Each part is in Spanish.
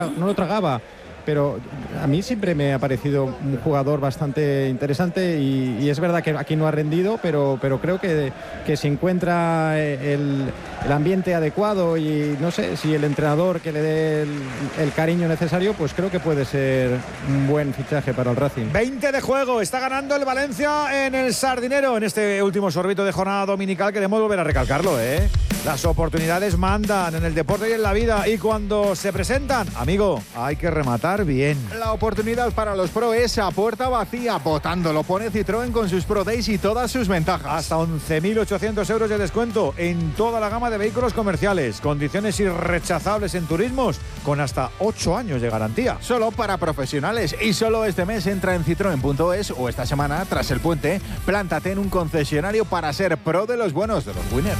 no lo tragaba. Pero a mí siempre me ha parecido un jugador bastante interesante y es verdad que aquí no ha rendido, pero creo que si encuentra el ambiente adecuado y no sé, si el entrenador que le dé el cariño necesario, pues creo que puede ser un buen fichaje para el Racing. 20 de juego, está ganando el Valencia en el Sardinero en este último sorbito de jornada dominical. Queremos volver a recalcarlo, ¿eh? Las oportunidades mandan en el deporte y en la vida, y cuando se presentan, amigo, hay que rematar bien. La oportunidad para los Pro es a puerta vacía. Votando lo pone Citroën con sus Pro Days y todas sus ventajas. Hasta 11.800 euros de descuento en toda la gama de vehículos comerciales. Condiciones irrechazables en turismos con hasta 8 años de garantía. Solo para profesionales, y solo este mes. Entra en citroen.es o esta semana, tras el puente, plántate en un concesionario para ser pro de los buenos, de los winners.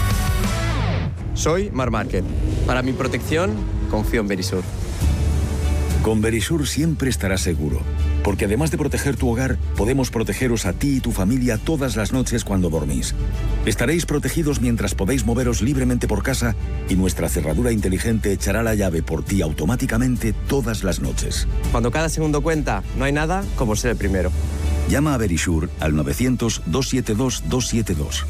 Soy Marc Márquez. Para mi protección, confío en Verisur. Con Verisur siempre estarás seguro, porque además de proteger tu hogar, podemos protegeros a ti y tu familia todas las noches cuando dormís. Estaréis protegidos mientras podéis moveros libremente por casa, y nuestra cerradura inteligente echará la llave por ti automáticamente todas las noches. Cuando cada segundo cuenta, no hay nada como ser el primero. Llama a Verisur al 900-272-272.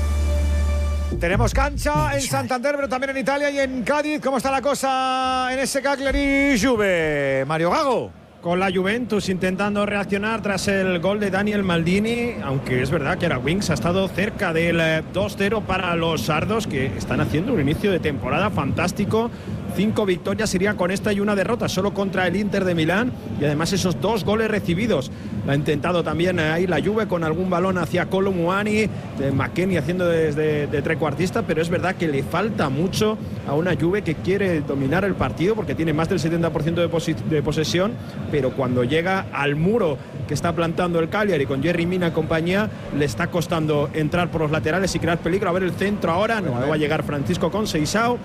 Tenemos cancha en Santander, pero también en Italia y en Cádiz. ¿Cómo está la cosa en ese Cagliari Juve? Mario Gago. Con la Juventus intentando reaccionar tras el gol de Daniel Maldini, aunque es verdad que era Winks ha estado cerca del 2-0 para los sardos, que están haciendo un inicio de temporada fantástico. 5 victorias serían con esta y una derrota solo contra el Inter de Milán, y además esos 2 goles recibidos. La ha intentado también ahí la Juve con algún balón hacia Kolo Muani, de McKennie haciendo de trecuartista, pero es verdad que le falta mucho a una Juve que quiere dominar el partido porque tiene más del 70% de posesión, pero cuando llega al muro que está plantando el Cagliari con Yerry Mina y compañía, le está costando entrar por los laterales y crear peligro. A ver el centro ahora, no va a llegar Francisco Conceição.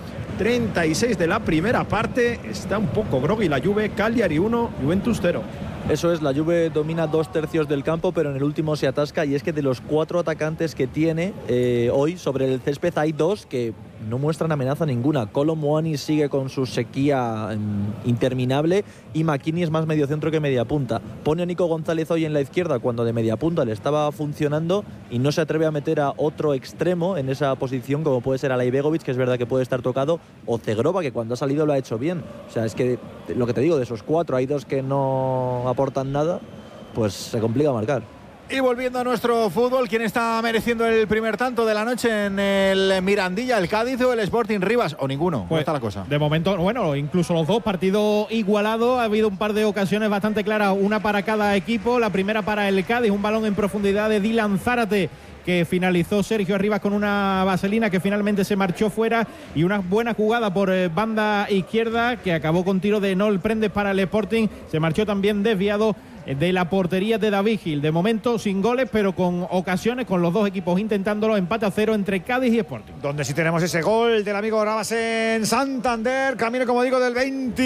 36 de la primera parte, está un poco groggy la Juve. Cagliari 1, Juventus 0. Eso es, la Juve domina 2/3 del campo, pero en el último se atasca, y es que de los 4 atacantes que tiene hoy sobre el césped hay 2 que no muestran amenaza ninguna. Kolo Muani sigue con su sequía interminable, y McKennie es más mediocentro que mediapunta. Pone a Nico González hoy en la izquierda cuando de mediapunta le estaba funcionando, y no se atreve a meter a otro extremo en esa posición, como puede ser Alay Begovic, que es verdad que puede estar tocado, o Zegrova, que cuando ha salido lo ha hecho bien. O sea, es que lo que te digo, de esos 4 hay 2 que no aportan nada, pues se complica marcar. Y volviendo a nuestro fútbol, ¿quién está mereciendo el primer tanto de la noche en el Mirandilla, el Cádiz o el Sporting Rivas? ¿O ninguno? ¿Cómo está la cosa? De momento, bueno, incluso los dos, partido igualado. Ha habido un par de ocasiones bastante claras, una para cada equipo. La primera para el Cádiz, un balón en profundidad de Dylan Zárate, que finalizó Sergio Arribas con una vaselina que finalmente se marchó fuera, y una buena jugada por banda izquierda que acabó con tiro de Nol Prendes para el Sporting. Se marchó también desviado de la portería de David Gil. De momento sin goles, pero con ocasiones, con los dos equipos intentándolo. Empate a 0 entre Cádiz y Sporting. Donde sí tenemos ese gol del amigo Navas en Santander. Camino, como digo, del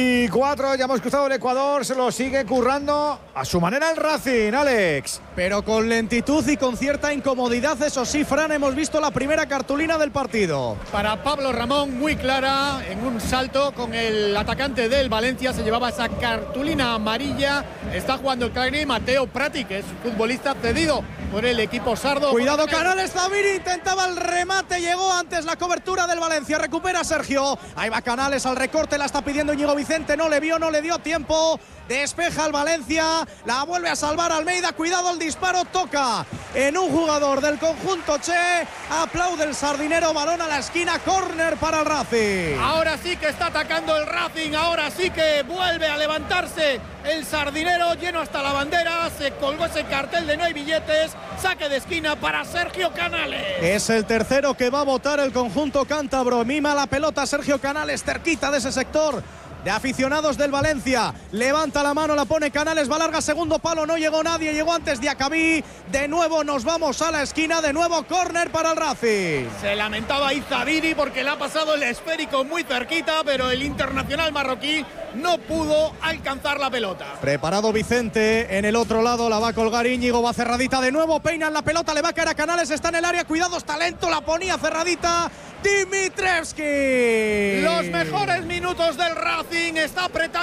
24. Ya hemos cruzado el Ecuador. Se lo sigue currando a su manera el Racing, Alex. Pero con lentitud y con cierta incomodidad, eso sí, Fran. Hemos visto la primera cartulina del partido. Para Pablo Ramón, muy clara, en un salto con el atacante del Valencia. Se llevaba esa cartulina amarilla. Está jugando el Cagliari, Mateo Prati, que es futbolista cedido por el equipo sardo. Cuidado, Canales, Zaviri intentaba el remate, llegó antes la cobertura del Valencia, recupera Sergio, ahí va Canales al recorte, la está pidiendo Íñigo Vicente, no le vio, no le dio tiempo, despeja el Valencia, la vuelve a salvar Almeida, cuidado el disparo, toca en un jugador del conjunto Che, aplaude el sardinero, balón a la esquina, córner para el Racing. Ahora sí que está atacando el Racing, ahora sí que vuelve a levantarse el sardinero, lleno hasta la bandera, se colgó ese cartel de no hay billetes, saque de esquina para Sergio Canales. Es el tercero que va a votar el conjunto cántabro, mima la pelota Sergio Canales, cerquita de ese sector de aficionados del Valencia, levanta la mano, la pone Canales, va larga, segundo palo, no llegó nadie, llegó antes Diacabí, de nuevo nos vamos a la esquina, de nuevo córner para el Racing. Se lamentaba ahí Zaviri porque le ha pasado el esférico muy cerquita, pero el internacional marroquí no pudo alcanzar la pelota. Preparado Vicente, en el otro lado la va a colgar Íñigo, va cerradita de nuevo, peinan la pelota, le va a caer a Canales, está en el área, cuidado, está lento, la ponía cerradita Dimitrievski. Los mejores minutos del Racing, está apretando